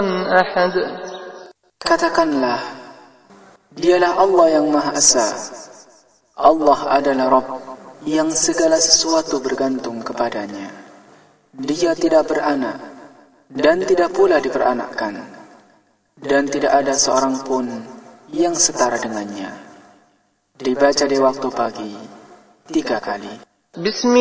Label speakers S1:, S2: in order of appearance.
S1: أحد.
S2: Katakanlah, dialah Allah yang Maha Esa. Allah adalah Rabb yang segala sesuatu bergantung kepadanya. Dia tidak beranak dan tidak pula diperanakkan, dan tidak ada seorang pun yang setara dengannya. Dibaca di waktu pagi 3 kali.